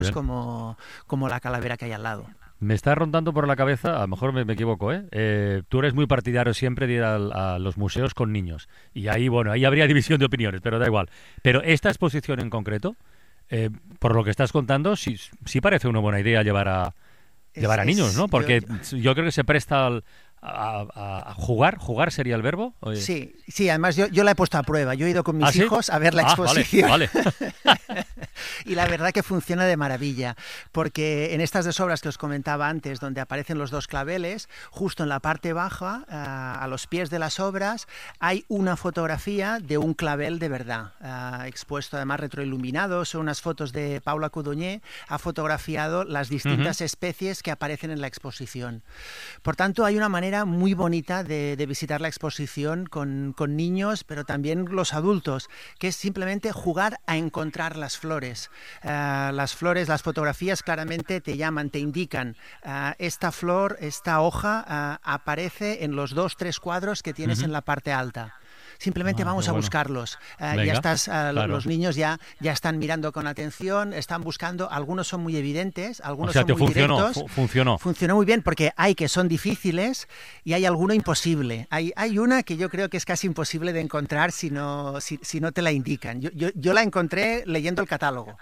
es Bien. como la calavera que hay al lado. Me está rondando por la cabeza, a lo mejor me equivoco, ¿eh? Tú eres muy partidario siempre de ir a los museos con niños. Y ahí, bueno, ahí habría división de opiniones, pero da igual. Pero esta exposición en concreto, eh, por lo que estás contando, sí, sí parece una buena idea llevar a niños, ¿no? Yo, Porque yo creo que se presta a jugar. ¿Jugar sería el verbo? sí, sí, además yo la he puesto a prueba. Yo he ido con ¿Ah, mis sí? hijos a ver la Ah, vale, exposición vale. y la verdad que funciona de maravilla, porque en estas dos obras que os comentaba antes, donde aparecen los dos claveles, justo en la parte baja, a los pies de las obras, hay una fotografía de un clavel de verdad, expuesto además retroiluminado. Son unas fotos de Paula Codonyé, ha fotografiado las Ujú. distintas especies que aparecen en la exposición. Por tanto, hay una manera muy bonita de visitar la exposición con niños, pero también los adultos, que es simplemente jugar a encontrar las flores. Las flores, las fotografías claramente te llaman, te indican, esta flor, esta hoja aparece en los 2, 3 cuadros que tienes en Ujú. la parte alta. Simplemente Ah, qué vamos a bueno. buscarlos. Ya Venga, estás, claro. los niños ya están mirando con atención, están buscando. Algunos son muy evidentes, O algunos sea, son te muy funcionó, directos. funcionó. Funcionó muy bien porque hay que son difíciles y hay alguno imposible. Hay una que yo creo que es casi imposible de encontrar si no te la indican. Yo la encontré leyendo el catálogo.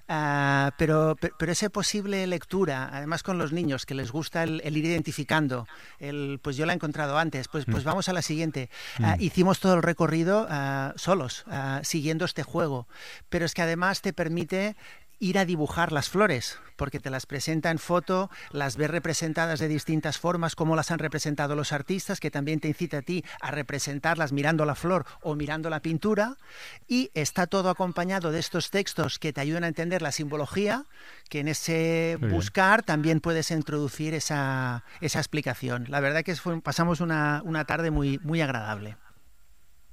Pero esa posible lectura, además con los niños que les gusta el ir identificando, pues yo la he encontrado antes, Mm, pues vamos a la siguiente. mm, Hicimos todo el recorrido solos, siguiendo este juego, pero es que además te permite ir a dibujar las flores, porque te las presenta en foto, las ves representadas de distintas formas, cómo las han representado los artistas, que también te incita a ti a representarlas mirando la flor o mirando la pintura, y está todo acompañado de estos textos que te ayudan a entender la simbología, que en ese muy bien. buscar también puedes introducir esa explicación. La verdad que pasamos una tarde muy, muy agradable.